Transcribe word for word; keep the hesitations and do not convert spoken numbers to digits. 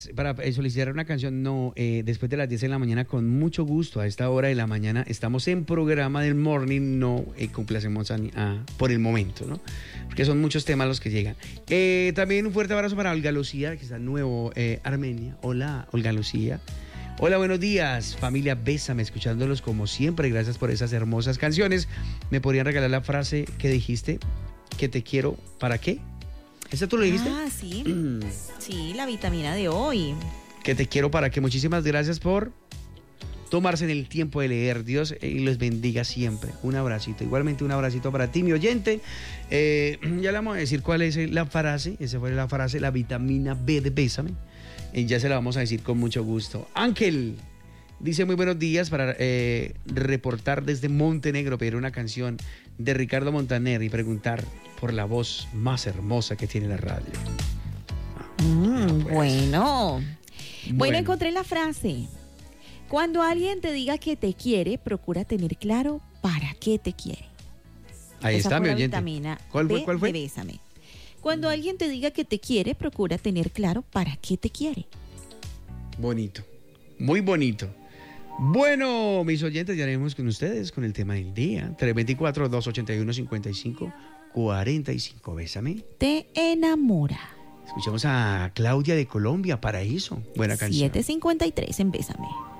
Para eh, solicitar una canción, no, eh, después de las diez de la mañana, con mucho gusto. A esta hora de la mañana estamos en programa del morning, no eh, complacemos a, a, por el momento, ¿no? Porque son muchos temas los que llegan. Eh, también un fuerte abrazo para Olga Lucía, que está en Nuevo eh, Armenia. Hola, Olga Lucía. Hola, buenos días, familia Bésame, escuchándolos como siempre. Gracias por esas hermosas canciones. ¿Me podrían regalar la frase que dijiste? Que te quiero, ¿para qué? ¿Esa tú lo dijiste? Ah, sí. Sí, la vitamina de hoy. Que te quiero para que. Muchísimas gracias por tomarse en el tiempo de leer. Dios eh, los bendiga siempre. Un abracito. Igualmente un abracito para ti, mi oyente. Eh, ya le vamos a decir cuál es la frase. Esa fue la frase, la vitamina B de Bésame. Eh, ya se la vamos a decir con mucho gusto. Ángel dice muy buenos días para eh, reportar desde Montenegro, pedir una canción de Ricardo Montaner y preguntar por la voz más hermosa que tiene la radio. Mm, pues. bueno. bueno. Bueno, encontré la frase. Cuando alguien te diga que te quiere, procura tener claro para qué te quiere. Ahí Esa está, fue mi la oyente. vitamina ¿Cuál fue? B ¿Cuál fue? de Bésame. Cuando alguien te diga que te quiere, procura tener claro para qué te quiere. Bonito. Muy bonito. Bueno, mis oyentes, ya haremos con ustedes con el tema del día. tres dos cuatro, dos ocho uno, cinco cinco cuatro cinco. Bésame. Te enamora. Escuchamos a Claudia de Colombia, Paraíso. Buena canción. siete cincuenta y tres en Bésame.